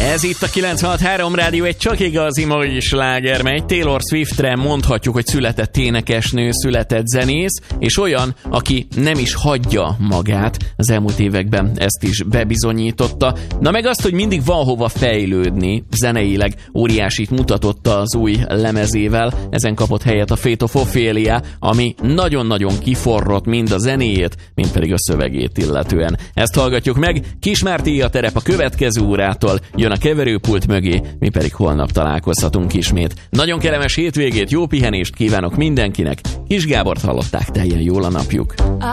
Ez itt a 96.3 Rádió, egy csak igazi mai sláger, mely Taylor Swiftre mondhatjuk, hogy született énekesnő, született zenész, és olyan, aki nem is hagyja magát. Az elmúlt években ezt is bebizonyította. Na meg azt, hogy mindig van hova fejlődni, zeneileg óriásit mutatott az új lemezével, ezen kapott helyet a Fate of Ophelia, ami nagyon-nagyon kiforrott mind a zenéjét, mind pedig a szövegét illetően. Ezt hallgatjuk meg, Kis Márti a terep a következő órától, jön a keverőpult mögé, mi pedig holnap találkozhatunk ismét. Nagyon kellemes hétvégét, jó pihenést kívánok mindenkinek. Kis Gábort hallották, teljen jól a napjuk.